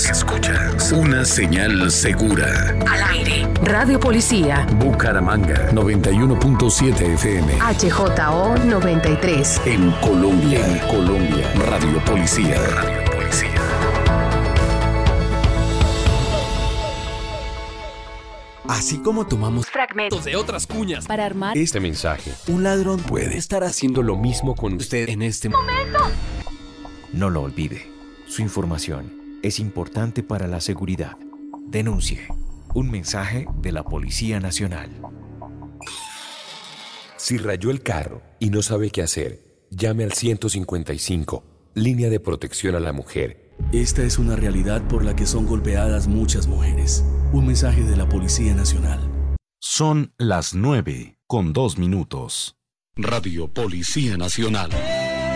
Escuchas una señal segura. Al aire. Radio Policía. Bucaramanga 91.7 FM. HJO 93. En Colombia. Radio Policía. Así como tomamos fragmentos de otras cuñas para armar este mensaje, un ladrón puede estar haciendo lo mismo con usted en este momento. No lo olvide. Su información es importante para la seguridad. Denuncie. Un mensaje de la Policía Nacional. Si rayó el carro y no sabe qué hacer, llame al 155, línea de protección a la mujer. Esta es una realidad por la que son golpeadas muchas mujeres. Un mensaje de la Policía Nacional. Son las 9:02. Radio Policía Nacional.